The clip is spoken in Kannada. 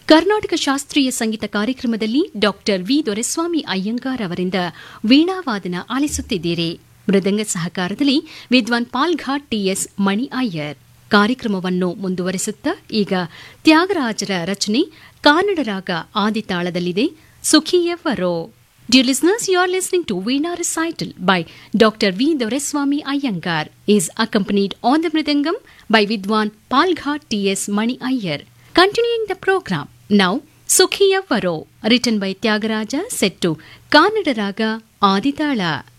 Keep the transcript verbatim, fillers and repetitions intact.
ಕರ್ನಾಟಕ ಶಾಸ್ತ್ರೀಯ ಸಂಗೀತ ಕಾರ್ಯಕ್ರಮದಲ್ಲಿ ಡಾಕ್ಟರ್ ವಿ ದೊರೆಸ್ವಾಮಿ ಅಯ್ಯಂಗಾರ್ ಅವರಿಂದ ವೀಣಾವಾದನ ಆಲಿಸುತ್ತಿದ್ದೀರಿ. ಮೃದಂಗ ಸಹಕಾರದಲ್ಲಿ ವಿದ್ವಾನ್ ಪಾಲ್ಘಾಟ್ ಟಿಎಸ್ ಮಣಿ ಅಯ್ಯರ್. ಕಾರ್ಯಕ್ರಮವನ್ನು ಮುಂದುವರೆಸುತ್ತಾ ಈಗ ತ್ಯಾಗರಾಜರ ರಚನೆ ಕಾನಡ ರಾಗ ಆದಿತಾಳದಲ್ಲಿದೆ, ಸುಖಿಯವರೋ. Dear listeners, you are listening to Veena Recital by Doctor V. Doreswamy Iyengar. Is accompanied on the mridangam by Vidwan Palghat T S Mani Iyer. Continuing the program, now Sukhiyavaro, written by Tyagaraja, set to Kannada Raga Aditala.